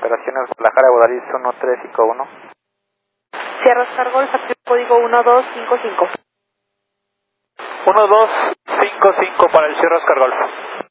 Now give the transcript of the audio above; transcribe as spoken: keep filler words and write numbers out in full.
operaciones Guadalajara, Vodalís uno tres cinco uno. Sierra Oscar Golf, código uno dos cinco cinco. uno dos cinco cinco para el Sierra Oscar Golf.